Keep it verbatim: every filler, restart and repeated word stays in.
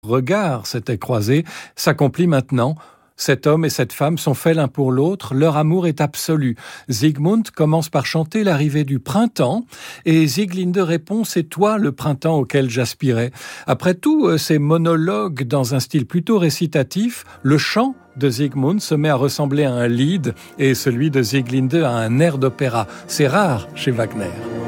regard s'était croisé s'accomplit maintenant. Cet homme et cette femme sont faits l'un pour l'autre, leur amour est absolu. Siegmund commence par chanter l'arrivée du printemps et Sieglinde répond « C'est toi le printemps auquel j'aspirais ». Après tout, ces monologues dans un style plutôt récitatif, le chant de Siegmund se met à ressembler à un lied et celui de Sieglinde à un air d'opéra. C'est rare chez Wagner.